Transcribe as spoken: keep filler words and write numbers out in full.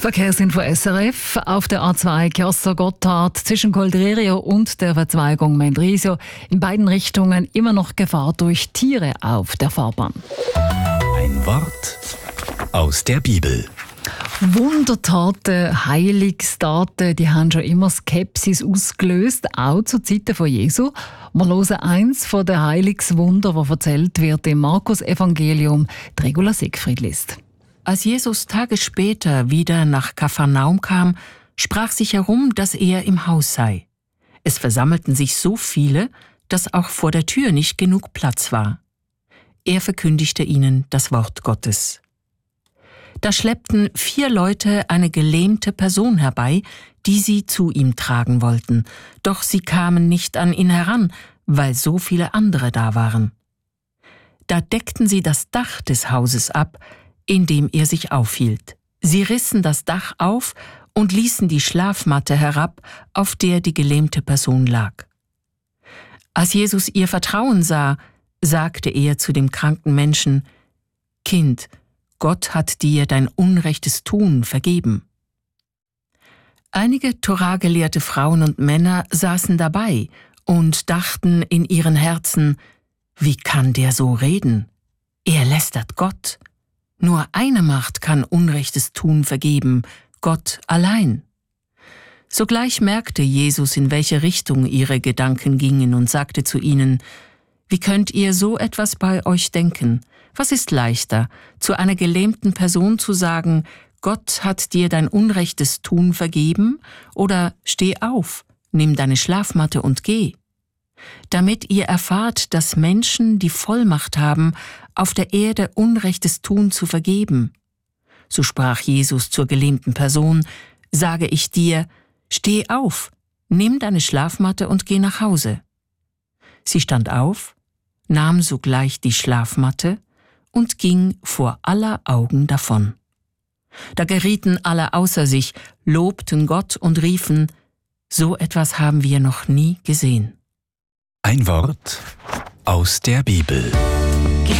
Verkehrsinfo S R F auf der A zwei Chiasso-Gotthard zwischen Coldrerio und der Verzweigung Mendrisio. In beiden Richtungen immer noch Gefahr durch Tiere auf der Fahrbahn. Ein Wort aus der Bibel. Wundertaten, Heilungstaten, die haben schon immer Skepsis ausgelöst, auch zu Zeiten von Jesu. Wir hören eins von den Heilungswunder, das erzählt wird im Markus-Evangelium, die Regula Siegfried liest. Als Jesus Tage später wieder nach Kapharnaum kam, sprach sich herum, dass er im Haus sei. Es versammelten sich so viele, dass auch vor der Tür nicht genug Platz war. Er verkündigte ihnen das Wort Gottes. Da schleppten vier Leute eine gelähmte Person herbei, die sie zu ihm tragen wollten, doch sie kamen nicht an ihn heran, weil so viele andere da waren. Da deckten sie das Dach des Hauses ab, in dem er sich aufhielt. Sie rissen das Dach auf und ließen die Schlafmatte herab, auf der die gelähmte Person lag. Als Jesus ihr Vertrauen sah, sagte er zu dem kranken Menschen: »Kind, Gott hat dir dein unrechtes Tun vergeben.« Einige Toragelehrte Frauen und Männer saßen dabei und dachten in ihren Herzen: Wie kann der so reden? Er lästert Gott. Nur eine Macht kann unrechtes Tun vergeben, Gott allein. Sogleich merkte Jesus, in welche Richtung ihre Gedanken gingen, und sagte zu ihnen: Wie könnt ihr so etwas bei euch denken? Was ist leichter, zu einer gelähmten Person zu sagen: Gott hat dir dein unrechtes Tun vergeben, oder steh auf, nimm deine Schlafmatte und geh? Damit ihr erfahrt, dass Menschen die Vollmacht haben, auf der Erde unrechtes Tun zu vergeben. So sprach Jesus zur gelähmten Person: Sage ich dir, steh auf, nimm deine Schlafmatte und geh nach Hause. Sie stand auf, nahm sogleich die Schlafmatte und ging vor aller Augen davon. Da gerieten alle außer sich, lobten Gott und riefen: So etwas haben wir noch nie gesehen. Ein Wort aus der Bibel.